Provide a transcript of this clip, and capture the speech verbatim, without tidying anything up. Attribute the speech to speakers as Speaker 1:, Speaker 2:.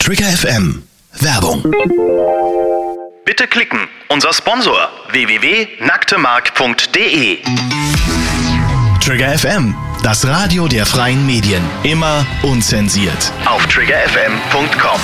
Speaker 1: Trigger F M. Werbung.
Speaker 2: Bitte klicken. Unser Sponsor w w w punkt nacktemark punkt d e.
Speaker 1: Trigger F M. Das Radio der freien Medien. Immer unzensiert.
Speaker 2: Auf trigger f m punkt com.